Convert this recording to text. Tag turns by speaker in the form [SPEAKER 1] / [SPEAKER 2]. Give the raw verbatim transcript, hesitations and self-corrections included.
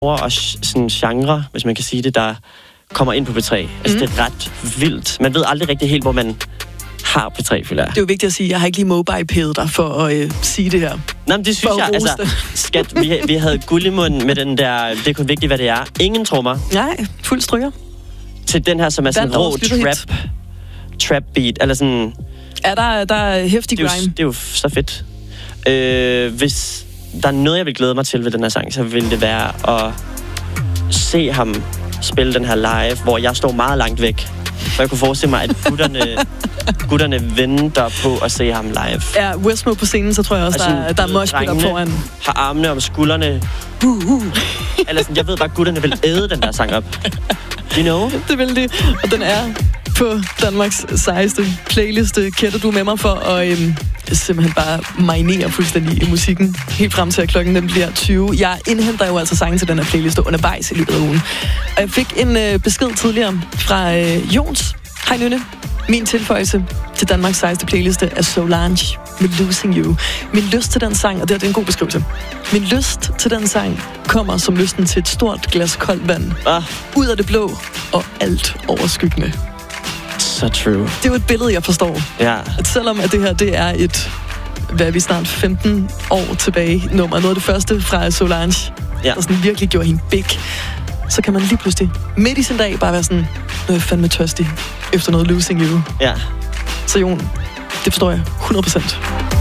[SPEAKER 1] og sådan genre, hvis man kan sige det, der kommer ind på P tre. Altså, mm. det er ret vildt. Man ved aldrig rigtig helt, hvor man har P tre, føler jeg.
[SPEAKER 2] Det er jo vigtigt at sige, jeg har ikke lige mobile-pædet dig for at øh, sige det her.
[SPEAKER 1] Nå, men det synes jeg, altså, skat, vi, vi havde guld i munden med den der, det er kun vigtigt, hvad det er. Ingen trommer.
[SPEAKER 2] Nej, fuld stryger.
[SPEAKER 1] Til den her, som er sådan rå trap, trap beat, eller sådan...
[SPEAKER 2] Ja, der, der er heftig grime.
[SPEAKER 1] Det, det er jo så fedt. Øh, hvis der er noget, jeg vil glæde mig til ved den her sang, så vil det være at se ham spille den her live, hvor jeg står meget langt væk. For jeg kunne forestille mig, at gutterne, gutterne venter på at se ham live.
[SPEAKER 2] Ja, Westmo på scenen, så tror jeg også, altså, der, der er moshpit op foran.
[SPEAKER 1] Har armene om skuldrene. Uh, uh. Eller sådan, jeg ved bare, at gutterne vil æde den der sang op. You know?
[SPEAKER 2] Det vil de. Og den er på Danmarks sejeste playliste. Kætter du med mig for at øhm, simpelthen bare marinere fuldstændig i musikken. Helt frem til at klokken den bliver tyve. Jeg indhenter jo altså sange til den her playliste undervejs i løbet af ugen. Og jeg fik en øh, besked tidligere fra øh, Jons. Hej Nynne. Min tilføjelse til Danmarks sejeste playliste er Solange med Losing You. Min lyst til den sang, og det er en god beskrivelse. Min lyst til den sang kommer som lysten til et stort glas koldt vand.
[SPEAKER 1] Ah.
[SPEAKER 2] Ud af det blå og alt overskyggende.
[SPEAKER 1] Så true.
[SPEAKER 2] Det er jo et billede, jeg forstår.
[SPEAKER 1] Ja.
[SPEAKER 2] At selvom at det her, det er et, hvad er vi snart, femten år tilbage nummer, noget af det første fra Solange, ja. Der sådan virkelig gjorde hende big, så kan man lige pludselig midt i sin dag bare være sådan, nu er jeg fandme tørstig efter noget Losing You.
[SPEAKER 1] Ja.
[SPEAKER 2] Så Jon, det forstår jeg hundrede procent.